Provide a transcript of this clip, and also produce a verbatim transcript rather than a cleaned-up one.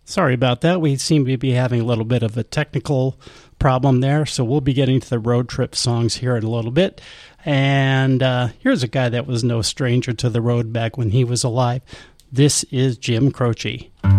Sorry about that. We seem to be having a little bit of a technical problem there, so we'll be getting to the road trip songs here in a little bit. And uh, here's a guy that was no stranger to the road back when he was alive. This is Jim Croce.